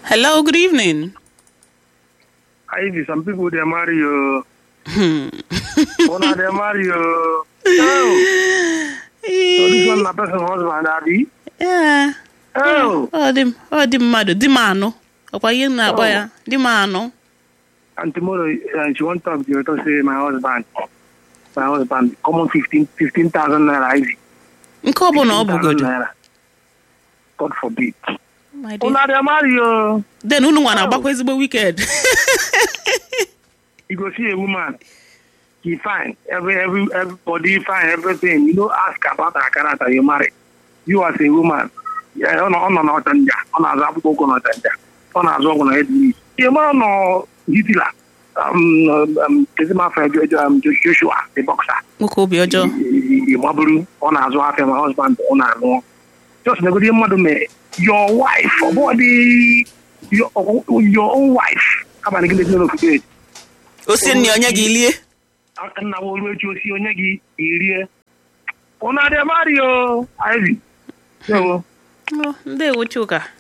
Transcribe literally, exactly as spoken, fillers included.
Hello, good evening. Ivy, some people they marry you. Hmm. One they marry you. Oh. So this one my person husband, Abby. Yeah. Oh. Oh, dim, oh, dim madu, dimano. Opa yin na boya, dimano. And tomorrow, uh, she won't talk to you to say my husband. My husband, common fifteen, fifteen thousand naira, Ivy. Nkobo no obugodu. God forbid. My dear. Una they marry you. Then unu wana agbakwa ezigbo wicked. You go see a woman. He fine. Every every everybody fine, everything. You don't ask about her character, you marry. You as a woman. Yeah, on on on tanja. On a zabu ko no tanja. On a zo ko head me. You man no Hitler. Um um this my friend um Joshua, the boxer. Mukobi ojo. The maburu on a zo after my husband on a no. Just nego dey madu me. Your wife, body your your own wife. Aba ni gele no forget. O si ni onye gi ilie. Akanna wo lu echi o si onye gi irie. Ona de Mario, Ivy. So, no, ndewo Chuka.